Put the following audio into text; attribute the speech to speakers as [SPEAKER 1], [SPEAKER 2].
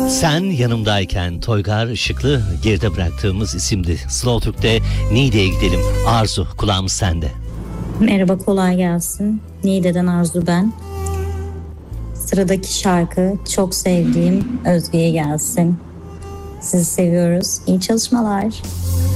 [SPEAKER 1] Sen yanımdayken Toygar Işıklı geride bıraktığımız isimdi. Slow Türk'te Niğde'ye gidelim. Arzu, kulağımız sende.
[SPEAKER 2] Merhaba, kolay gelsin. Niğde'den Arzu ben. Sıradaki şarkı çok sevdiğim Özge'ye gelsin. Sizi seviyoruz. İyi çalışmalar.